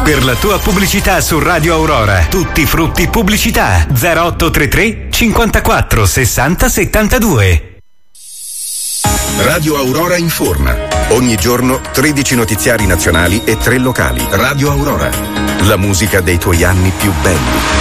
Per la tua pubblicità su Radio Aurora, tutti frutti pubblicità. 0833 54 60 72. Radio Aurora informa. Ogni giorno 13 notiziari nazionali e 3 locali. Radio Aurora. La musica dei tuoi anni più belli.